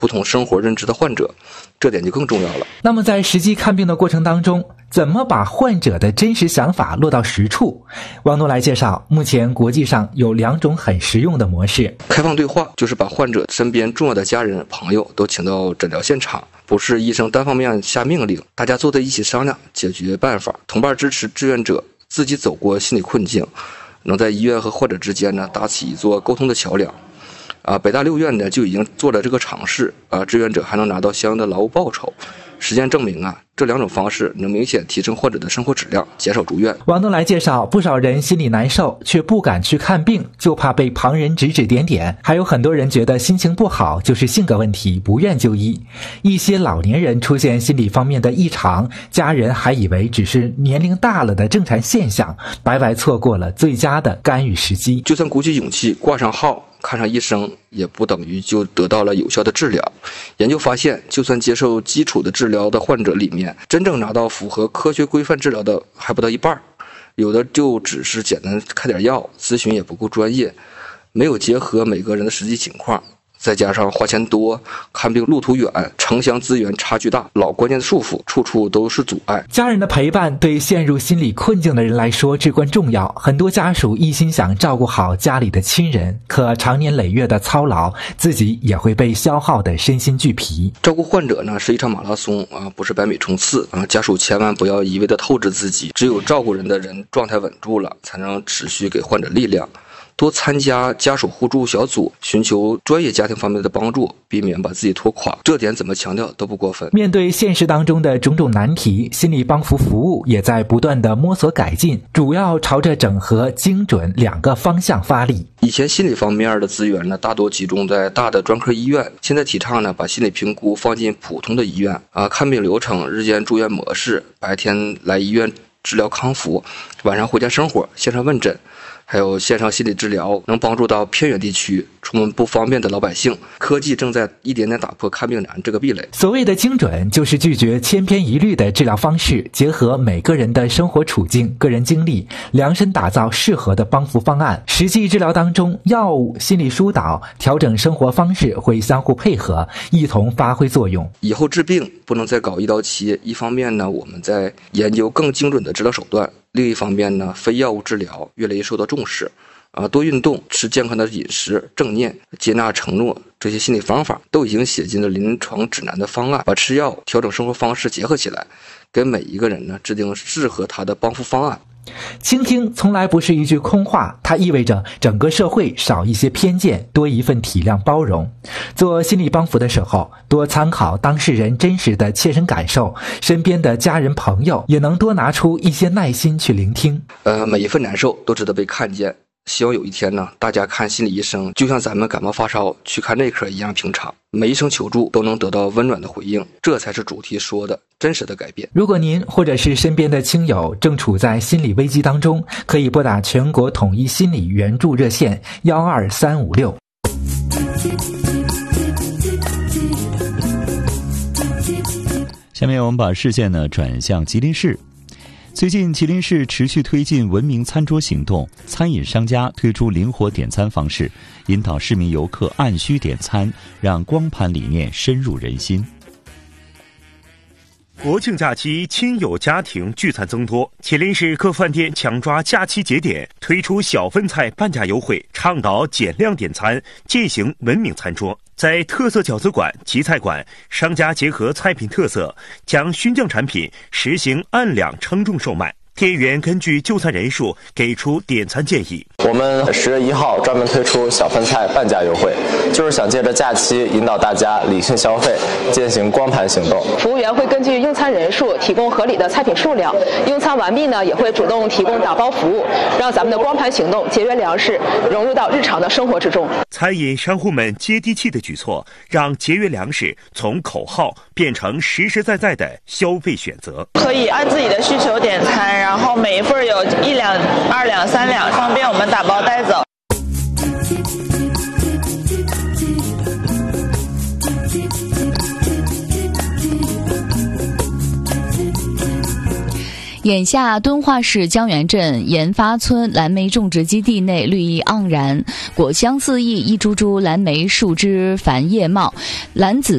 不同生活认知的患者，这点就更重要了。 那么在实际看病的过程当中，怎么把患者的真实想法落到实处？王东来介绍，目前国际上有2种很实用的模式。 开放对话就是把患者身边重要的家人朋友都请到诊疗现场，不是医生单方面下命令，大家坐在一起商量解决办法，同伴支持志愿者自己走过心理困境，能在医院和患者之间呢搭起一座沟通的桥梁。北大6院呢就已经做了这个尝试，志愿者还能拿到相应的劳务报酬。实践证明这2种方式能明显提升患者的生活质量，减少住院。 王东来介绍，不少人心里难受，却不敢去看病，就怕被旁人指指点点。还有很多人觉得心情不好就是性格问题，不愿就医。一些老年人出现心理方面的异常，家人还以为只是年龄大了的正常现象，白白错过了最佳的干预时机。 就算鼓起勇气挂上号看上医生，也不等于就得到了有效的治疗。研究发现，就算接受基础的治疗的患者里面，真正拿到符合科学规范治疗的还不到一半，有的就只是简单开点药，咨询也不够专业，没有结合每个人的实际情况，再加上花钱多，看病路途远，城乡资源差距大，老观念的束缚，处处都是阻碍。 家人的陪伴对陷入心理困境的人来说至关重要，很多家属一心想照顾好家里的亲人，可长年累月的操劳，自己也会被消耗的身心俱疲。 照顾患者呢是一场马拉松不是100米冲刺家属千万不要一味的透支自己，只有照顾人的人状态稳住了，才能持续给患者力量。多参加家属互助小组，寻求专业家庭方面的帮助，避免把自己拖垮，这点怎么强调都不过分。面对现实当中的种种难题，心理帮扶服务也在不断的摸索改进，主要朝着整合、精准2个方向发力。以前心理方面的资源呢，大多集中在大的专科医院，现在提倡呢，把心理评估放进普通的医院看病流程、日间住院模式，白天来医院治疗康复，晚上回家生活，线上问诊，还有线上心理治疗，能帮助到偏远地区出门不方便的老百姓。科技正在一点点打破看病难这个壁垒。 所谓的精准，就是拒绝千篇一律的治疗方式，结合每个人的生活处境、个人经历，量身打造适合的帮扶方案。实际治疗当中，药物、心理疏导、调整生活方式会相互配合，一同发挥作用。 以后治病不能再搞一刀切，一方面呢，我们在研究更精准的治疗手段，另一方面呢，非药物治疗越来越受到重视多运动、吃健康的饮食、正念、接纳承诺，这些心理方法都已经写进了临床指南的方案，把吃药、调整生活方式结合起来，给每一个人呢制定适合他的帮扶方案。 倾听从来不是一句空话，它意味着整个社会少一些偏见，多一份体谅包容。做心理帮扶的时候，多参考当事人真实的切身感受，身边的家人朋友也能多拿出一些耐心去聆听。 每一份难受都值得被看见。希望有一天呢，大家看心理医生就像咱们感冒发烧去看内科一样平常，每一声求助都能得到温暖的回应，这才是主题说的真实的改变。如果您或者是身边的亲友正处在心理危机当中，可以拨打全国统一心理援助热线12356。 下面我们把视线转向吉林市。最近吉林市持续推进文明餐桌行动，餐饮商家推出灵活点餐方式，引导市民游客按需点餐，让光盘理念深入人心。 国庆假期，亲友家庭聚餐增多，吉林市各饭店抢抓假期节点，推出小份菜半价优惠，倡导减量点餐，践行文明餐桌。在特色饺子馆、吉菜馆，商家结合菜品特色，将熏酱产品实行按两称重售卖。店员根据就餐人数给出点餐建议。 我们10月1号专门推出小份菜半价优惠，就是想借着假期引导大家理性消费，践行光盘行动。 服务员会根据用餐人数提供合理的菜品数量，用餐完毕呢也会主动提供打包服务，让咱们的光盘行动节约粮食融入到日常的生活之中。 餐饮商户们接地气的举措，让节约粮食从口号变成实实在在的消费选择。 可以按自己的需求点餐，然后每一份有1两、2两、3两，方便我们打包带走。 眼下敦化市江源镇研发村蓝莓种植基地内绿意盎然，果香四溢，一株株蓝莓树枝繁叶茂，蓝紫